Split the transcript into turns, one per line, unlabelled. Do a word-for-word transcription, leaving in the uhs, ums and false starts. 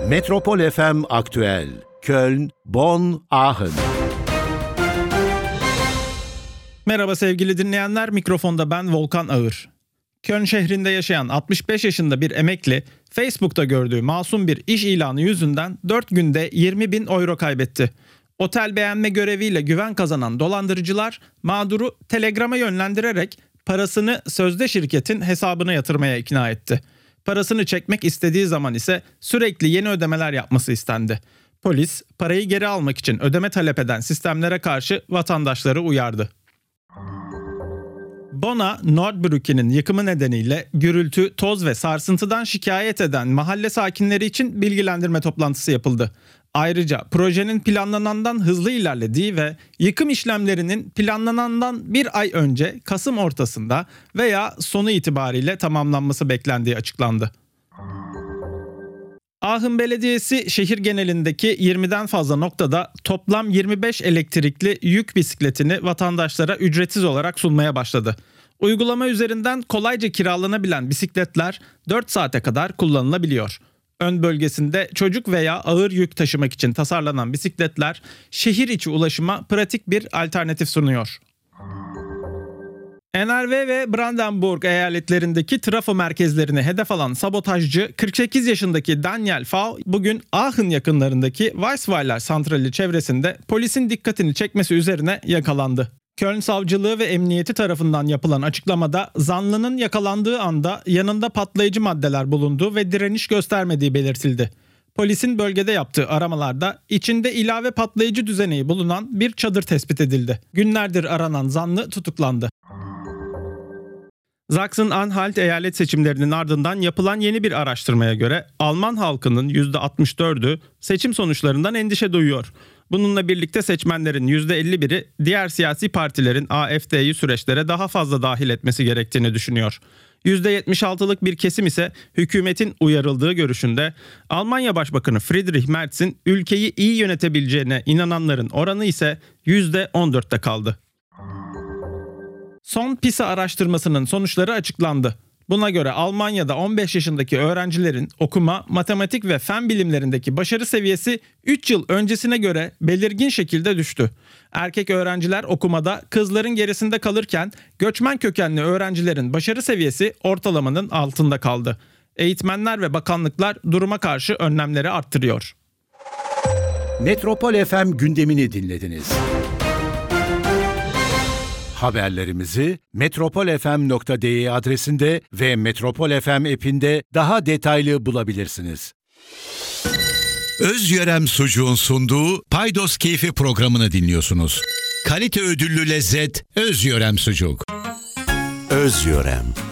Metropol F M Aktüel. Köln, Bonn, Aachen.
Merhaba sevgili dinleyenler, mikrofonda ben Volkan Ağır. Köln şehrinde yaşayan altmış beş yaşında bir emekli, Facebook'ta gördüğü masum bir iş ilanı yüzünden dört günde yirmi bin euro kaybetti. Otel beğenme göreviyle güven kazanan dolandırıcılar mağduru Telegram'a yönlendirerek parasını sözde şirketin hesabına yatırmaya ikna etti. Parasını çekmek istediği zaman ise sürekli yeni ödemeler yapması istendi. Polis parayı geri almak için ödeme talep eden sistemlere karşı vatandaşları uyardı. Bonn Nordbrücke'nin yıkımı nedeniyle gürültü, toz ve sarsıntıdan şikayet eden mahalle sakinleri için bilgilendirme toplantısı yapıldı. Ayrıca projenin planlanandan hızlı ilerlediği ve yıkım işlemlerinin planlanandan bir ay önce Kasım ortasında veya sonu itibariyle tamamlanması beklendiği açıklandı. Aachen Belediyesi şehir genelindeki yirmiden fazla noktada toplam yirmi beş elektrikli yük bisikletini vatandaşlara ücretsiz olarak sunmaya başladı. Uygulama üzerinden kolayca kiralanabilen bisikletler dört saate kadar kullanılabiliyor. Ön bölgesinde çocuk veya ağır yük taşımak için tasarlanan bisikletler şehir içi ulaşıma pratik bir alternatif sunuyor. N R W ve Brandenburg eyaletlerindeki trafo merkezlerini hedef alan sabotajcı kırk sekiz yaşındaki Daniel Fau bugün Aachen yakınlarındaki Weisweiler santrali çevresinde polisin dikkatini çekmesi üzerine yakalandı. Köln Savcılığı ve Emniyeti tarafından yapılan açıklamada zanlının yakalandığı anda yanında patlayıcı maddeler bulunduğu ve direniş göstermediği belirtildi. Polisin bölgede yaptığı aramalarda içinde ilave patlayıcı düzeneği bulunan bir çadır tespit edildi. Günlerdir aranan zanlı tutuklandı. Sachsen-Anhalt eyalet seçimlerinin ardından yapılan yeni bir araştırmaya göre Alman halkının yüzde altmış dördü seçim sonuçlarından endişe duyuyor. Bununla birlikte seçmenlerin yüzde elli biri diğer siyasi partilerin A F D'yi süreçlere daha fazla dahil etmesi gerektiğini düşünüyor. yüzde yetmiş altılık bir kesim ise hükümetin uyarıldığı görüşünde. Almanya Başbakanı Friedrich Merz'in ülkeyi iyi yönetebileceğine inananların oranı ise yüzde on dörtte kaldı. Son PISA araştırmasının sonuçları açıklandı. Buna göre Almanya'da on beş yaşındaki öğrencilerin okuma, matematik ve fen bilimlerindeki başarı seviyesi üç yıl öncesine göre belirgin şekilde düştü. Erkek öğrenciler okumada kızların gerisinde kalırken göçmen kökenli öğrencilerin başarı seviyesi ortalamanın altında kaldı. Eğitmenler ve bakanlıklar duruma karşı önlemleri arttırıyor.
Metropol F M gündemini dinlediniz. Haberlerimizi metropol f m nokta d e adresinde ve Metropol F M app'inde daha detaylı bulabilirsiniz.
Özyörem Sucuğun sunduğu Paydos Keyfi programını dinliyorsunuz. Kalite ödüllü lezzet Özyörem Sucuk.
Özyörem.